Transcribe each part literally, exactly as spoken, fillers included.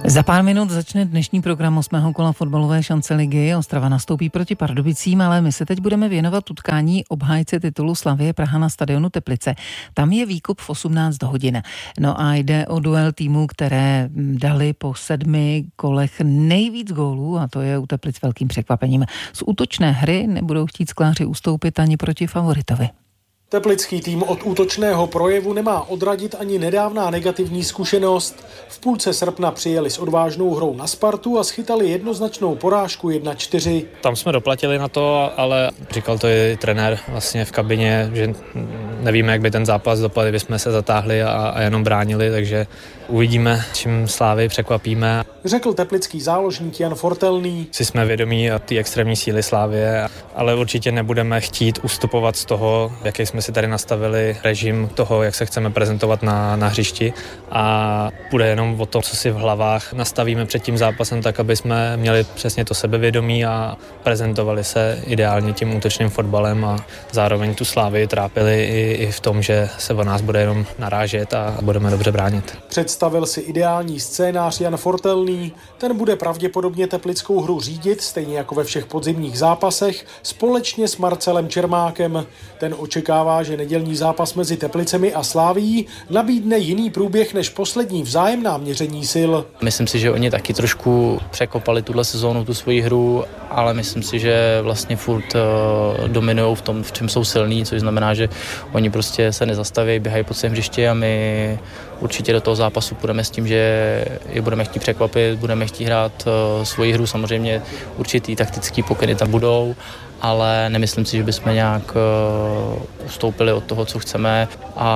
Za pár minut začne dnešní program osmého kola fotbalové šance ligy. Ostrava nastoupí proti Pardubicím, ale my se teď budeme věnovat utkání obhájce titulu Slavie Praha na stadionu Teplice. Tam je výkop v osmnáct hodin. No a jde o duel týmů, které dali po sedmi kolech nejvíc gólů, a to je u Teplic velkým překvapením. Z útočné hry nebudou chtít skláři ustoupit ani proti favoritovi. Teplický tým od útočného projevu nemá odradit ani nedávná negativní zkušenost. V půlce srpna přijeli s odvážnou hrou na Spartu a schytali jednoznačnou porážku jedna čtyři. Tam jsme doplatili na to, ale říkal to i trenér vlastně v kabině, že nevíme, jak by ten zápas dopadl, kdyby jsme se zatáhli a, a jenom bránili, takže uvidíme, čím Slávy překvapíme. Řekl teplický záložník Jan Fortelný. Si jsme vědomí té extrémní síly Slávie, ale určitě nebudeme chtít ustupovat z toho, jaký jsme si tady nastavili režim toho, jak se chceme prezentovat na, na hřišti, a bude jenom o tom, co si v hlavách nastavíme před tím zápasem, tak aby jsme měli přesně to sebevědomí a prezentovali se ideálně tím útočným fotbalem a zároveň tu Slávii trápili i, i v tom, že se o nás bude jenom narážet a budeme dobře bránit. Představil si ideální scénář Jan Fortelný. Ten bude pravděpodobně teplickou hru řídit, stejně jako ve všech podzimních zápasech, společně s Marcelem Čermákem. Ten očekává, že nedělní zápas mezi Teplicemi a Slavií nabídne jiný průběh než poslední vzájemná měření sil. Myslím si, že oni taky trošku překopali tuhle sezónu, tu svoji hru, ale myslím si, že vlastně furt uh, dominují v tom, v čem jsou silní, což znamená, že oni prostě se nezastaví, běhají po celém hřišti a my určitě do toho zápasu půjdeme s tím, že je budeme chtít překvapit, budeme chtít hrát uh, svoji hru, samozřejmě určitý taktický pokyny tam budou, ale nemyslím si, že bychom nějak uh, ustoupili od toho, co chceme,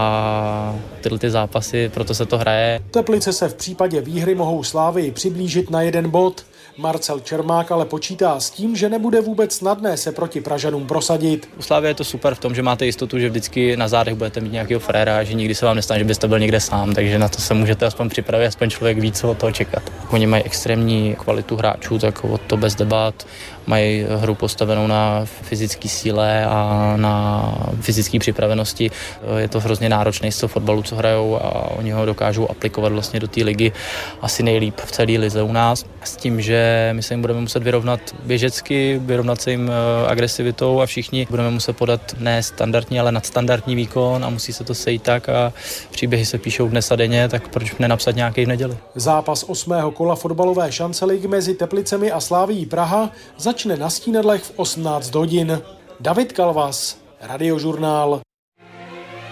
a tyhle ty zápasy, proto se to hraje. Teplice se v případě výhry mohou Slávii přiblížit na jeden bod. Marcel Čermák ale počítá s tím, že nebude vůbec snadné se proti Pražanům prosadit. U Slávie je to super v tom, že máte jistotu, že vždycky na zádech budete mít nějakého fréra, že nikdy se vám nestane, že byste byl někde sám, takže na to se můžete aspoň připravit, aspoň člověk ví, co od toho čekat. Oni mají extrémní kvalitu hráčů, tak o to bez debat. Mají hru postavenou na fyzické síle a na fyzické připravenosti. Je to hrozně náročné z toho fotbalu, co hrajou, a oni ho dokážou aplikovat vlastně do té ligy asi nejlíp v celé lize u nás. S tím, že my se jim budeme muset vyrovnat běžecky, vyrovnat se jim agresivitou a všichni budeme muset podat ne standardní, ale nadstandardní výkon a musí se to sejít tak, a příběhy se píšou dnes a denně, tak proč nenapsat nějaký v neděli. Zápas osmého kola fotbalové šance ligy mezi Teplicemi a Slavií Praha začne na Stínadlech v osmnáct hodin. David Kalvas, Radiožurnál.